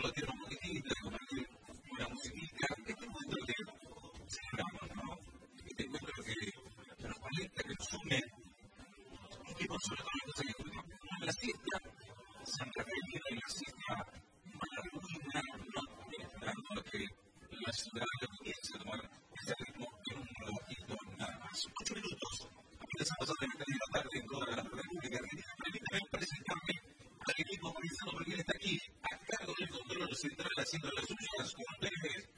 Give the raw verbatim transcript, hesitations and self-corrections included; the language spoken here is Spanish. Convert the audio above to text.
todo tiene un poquitito, compartir una musiquita. Este encuentro que celebramos, ¿no? Este encuentro que nos conecta, que nos une y que por sobre todo las cosas que disfrutamos. Como la siesta, Santa Fe tiene la siesta matutina, no esperando que la ciudad comience a tomar ese ritmo en un relojito nada más. Ocho minutos, apenas han pasado de la media tarde en toda la República Argentina. Permítame presentarme al equipo organizado porque él está aquí, a cargo del control central haciendo las suyas con Pérez.